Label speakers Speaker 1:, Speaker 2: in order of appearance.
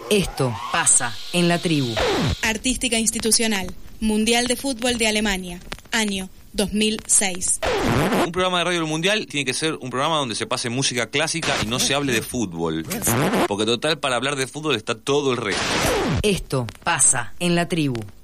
Speaker 1: Esto pasa en la tribu.
Speaker 2: Artística institucional. Mundial de Fútbol de Alemania. Año 2006.
Speaker 3: Un programa de radio del Mundial tiene que ser un programa donde se pase música clásica y no se hable de fútbol. Porque total, para hablar de fútbol está todo el resto.
Speaker 1: Esto pasa en la tribu.